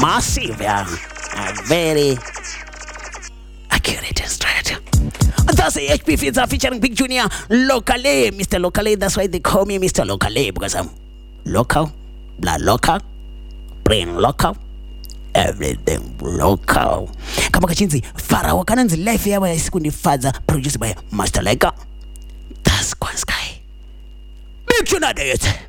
massive, yeah. Very accurate and straight. That's the HP Fizza featuring Big Junior locally. Mr. Locally, that's why they call me Mr. Locally, because I'm local, blood local, brain local, everything local. Kama kachinzi Farao kananzi life yawa ya siku ni Fadza, produced by Master Leka. That's Kwan Sky. Big Junior.